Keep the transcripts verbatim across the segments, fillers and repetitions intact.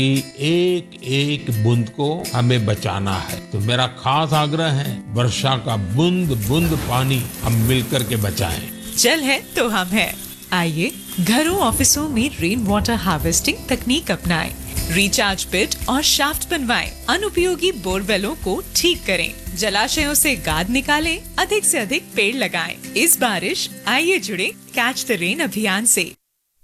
एक एक बूंद को हमें बचाना है। तो मेरा खास आग्रह है, वर्षा का बूंद बूंद पानी हम मिलकर के बचाएं। जल है तो हम है। आइए घरों ऑफिसों में रेन वाटर हार्वेस्टिंग तकनीक अपनाएं, रिचार्ज पिट और शाफ्ट बनवाएं, अनुपयोगी बोरवेलों को ठीक करें, जलाशयों से गाद निकालें, अधिक से अधिक पेड़ लगाएं। इस बारिश आइए जुड़े कैच द रेन अभियान से।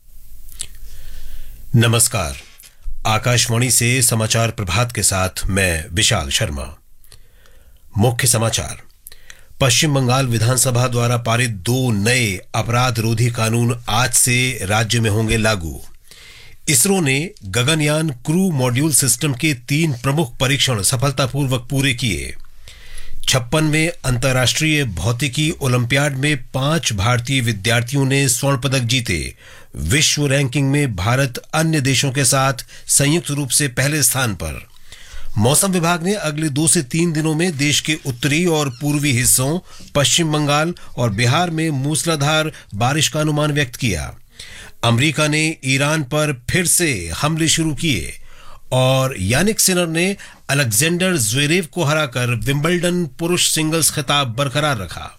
नमस्कार, आकाशवाणी से समाचार प्रभात के साथ मैं विशाल शर्मा। मुख्य समाचार। पश्चिम बंगाल विधानसभा द्वारा पारित दो नए अपराध रोधी कानून आज से राज्य में होंगे लागू। इसरो ने गगनयान क्रू मॉड्यूल सिस्टम के तीन प्रमुख परीक्षण सफलतापूर्वक पूरे किए। छप्पनवें अंतर्राष्ट्रीय भौतिकी ओलंपियाड में पांच भारतीय विद्यार्थियों ने स्वर्ण पदक जीते। विश्व रैंकिंग में भारत अन्य देशों के साथ संयुक्त रूप से पहले स्थान पर। मौसम विभाग ने अगले दो से तीन दिनों में देश के उत्तरी और पूर्वी हिस्सों, पश्चिम बंगाल और बिहार में मूसलाधार बारिश का अनुमान व्यक्त किया। अमेरिका ने ईरान पर फिर से हमले शुरू किए और यानिक सिनर ने अलेक्जेंडर ज़्वेरेव को हराकर विंबलडन पुरुष सिंगल्स खिताब बरकरार रखा।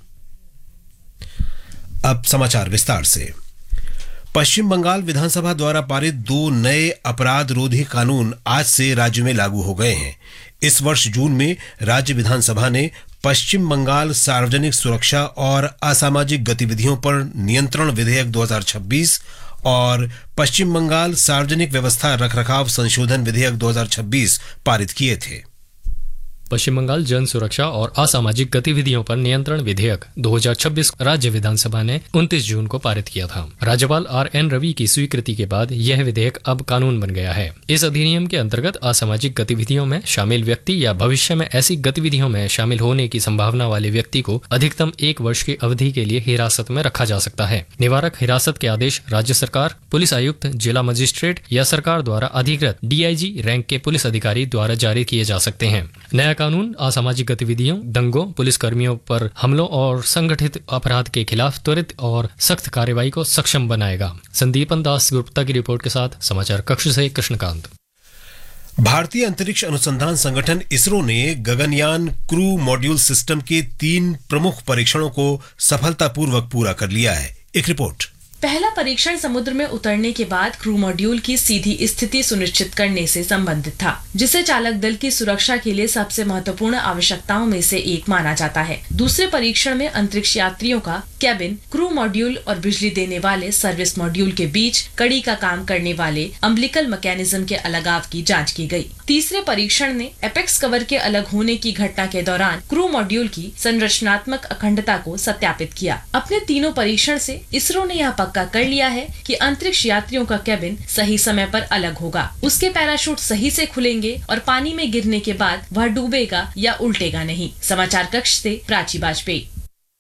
अब समाचार विस्तार से। पश्चिम बंगाल विधानसभा द्वारा पारित दो नए अपराध रोधी कानून आज से राज्य में लागू हो गए हैं। इस वर्ष जून में राज्य विधानसभा ने पश्चिम बंगाल सार्वजनिक सुरक्षा और असामाजिक गतिविधियों पर नियंत्रण विधेयक दो हज़ार छब्बीस और पश्चिम बंगाल सार्वजनिक व्यवस्था रखरखाव संशोधन विधेयक दो हज़ार छब्बीस पारित किए थे। पश्चिम बंगाल जन सुरक्षा और असामाजिक गतिविधियों पर नियंत्रण विधेयक दो हज़ार छब्बीस राज्य विधानसभा ने उनतीस जून को पारित किया था। राज्यपाल आर एन रवि की स्वीकृति के बाद यह विधेयक अब कानून बन गया है। इस अधिनियम के अंतर्गत असामाजिक गतिविधियों में शामिल व्यक्ति या भविष्य में ऐसी गतिविधियों में शामिल होने की संभावना वाले व्यक्ति को अधिकतम एक वर्ष की अवधि के लिए हिरासत में रखा जा सकता है। निवारक हिरासत के आदेश राज्य सरकार, पुलिस आयुक्त, जिला मजिस्ट्रेट या सरकार द्वारा अधिकृत डी आई जी रैंक के पुलिस अधिकारी द्वारा जारी किए जा सकते हैं। नया कानून असामाजिक गतिविधियों, दंगों, पुलिस कर्मियों पर हमलों और संगठित अपराध के खिलाफ त्वरित और सख्त कार्रवाई को सक्षम बनाएगा। संदीपन दास गुप्ता की रिपोर्ट के साथ समाचार कक्ष से कृष्णकांत। भारतीय अंतरिक्ष अनुसंधान संगठन इसरो ने गगनयान क्रू मॉड्यूल सिस्टम के तीन प्रमुख परीक्षणों को सफलतापूर्वक पूरा कर लिया है। एक रिपोर्ट। पहला परीक्षण समुद्र में उतरने के बाद क्रू मॉड्यूल की सीधी स्थिति सुनिश्चित करने से संबंधित था, जिसे चालक दल की सुरक्षा के लिए सबसे महत्वपूर्ण आवश्यकताओं में से एक माना जाता है। दूसरे परीक्षण में अंतरिक्ष यात्रियों का कैबिन, क्रू मॉड्यूल और बिजली देने वाले सर्विस मॉड्यूल के बीच कड़ी का काम करने वाले अम्बिलिकल मैकेनिज्म के अलगाव की जांच की गई। तीसरे परीक्षण ने एपेक्स कवर के अलग होने की घटना के दौरान क्रू मॉड्यूल की संरचनात्मक अखंडता को सत्यापित किया। अपने तीनों परीक्षण से इसरो ने यह पक्का कर लिया है कि अंतरिक्ष यात्रियों का कैबिन सही समय पर अलग होगा, उसके पैराशूट सही से खुलेंगे और पानी में गिरने के बाद वह डूबेगा या उल्टेगा नहीं। समाचार कक्ष से प्राची बाजपेयी।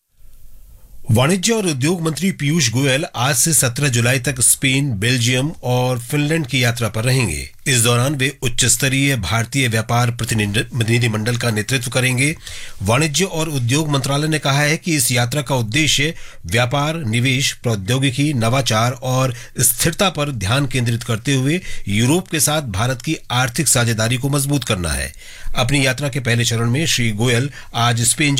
वाणिज्य और उद्योग मंत्री पीयूष गोयल आज से सत्रह जुलाई तक स्पेन, बेल्जियम और फिनलैंड की यात्रा पर रहेंगे। इस दौरान वे उच्च स्तरीय भारतीय व्यापार प्रतिनिधिमंडल का नेतृत्व करेंगे। वाणिज्य और उद्योग मंत्रालय ने कहा है कि इस यात्रा का उद्देश्य व्यापार, निवेश, प्रौद्योगिकी, नवाचार और स्थिरता पर ध्यान केंद्रित करते हुए यूरोप के साथ भारत की आर्थिक साझेदारी को मजबूत करना है। अपनी यात्रा के पहले चरण में श्री गोयल आज स्पेन